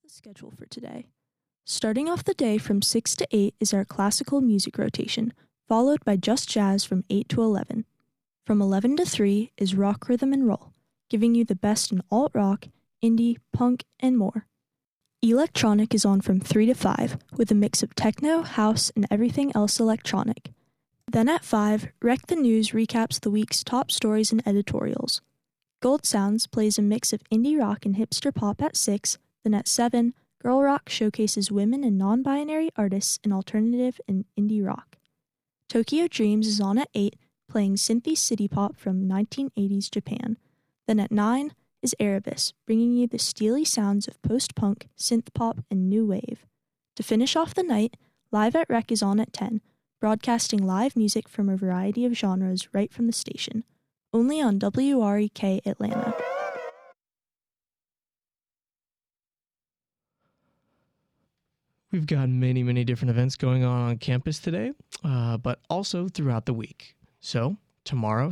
the schedule for today. Starting off the day from 6 to 8 is our classical music rotation, followed by just jazz from 8 to 11. From 11 to 3 is rock, rhythm, and roll, giving you the best in alt-rock, indie, punk, and more. Electronic is on from 3 to 5, with a mix of techno, house, and everything else electronic. Then at 5, Wreck the News recaps the week's top stories and editorials. Gold Sounds plays a mix of indie rock and hipster pop at 6, then at 7, Girl Rock showcases women and non-binary artists in alternative and indie rock. Tokyo Dreams is on at 8, playing synthy city pop from 1980s Japan. Then at 9 is Erebus, bringing you the steely sounds of post-punk, synth pop, and new wave. To finish off the night, Live at Rec is on at 10, broadcasting live music from a variety of genres right from the station, only on WREK Atlanta. We've got many different events going on campus today, but also throughout the week. So tomorrow,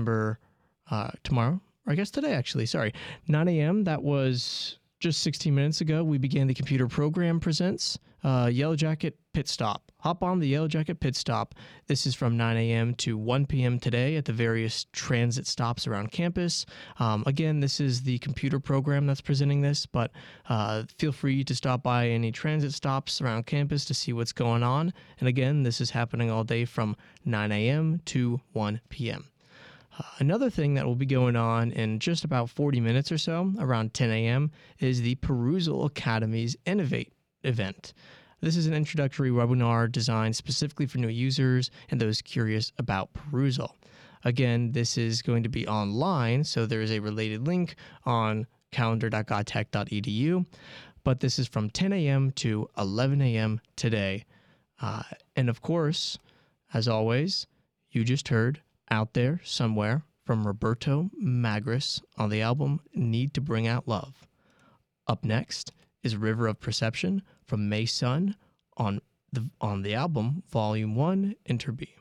today actually, 9 a.m., that was just 16 minutes ago, we began the Computer Program Presents Yellow Jacket Pit Stop. Hop on the Yellow Jacket Pit Stop. This is from 9 a.m. to 1 p.m. today at the various transit stops around campus. Again, this is the computer program that's presenting this, but feel free to stop by any transit stops around campus to see what's going on. And again, this is happening all day from 9 a.m. to 1 p.m. Another thing that will be going on in just about 40 minutes or so, around 10 a.m., is the Perusal Academy's Innovate event. This is an introductory webinar designed specifically for new users and those curious about Perusal. Again, this is going to be online, so there is a related link on calendar.godtech.edu, but this is from 10 a.m. to 11 a.m. today. And of course, as always, you just heard Out There Somewhere from Roberto Magris on the album Need to Bring Out Love. Up next is River of Perception from May Sun on the album Volume 1 Interbe.